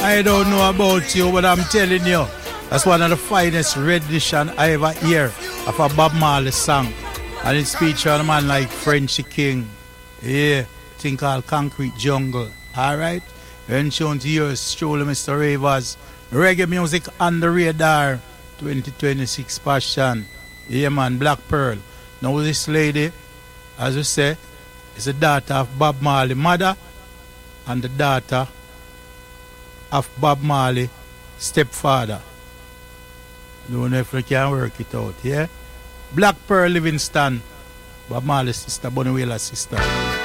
I don't know about you, but I'm telling you, that's one of the finest rendition I ever hear of a Bob Marley song. And it's featured a man like Frenchy King. Yeah, thing called Concrete Jungle. Alright? And shown to yours, Stroller Mr. Ravers. Reggae music on the radar. 2026 passion. Yeah man, Black Pearl. Now this lady, as we say, is the daughter of Bob Marley mother and the daughter of Bob Marley stepfather. Don't know if we can work it out, yeah? Black Pearl Livingston, Bob Marley's sister, Bonnie Wheeler's sister.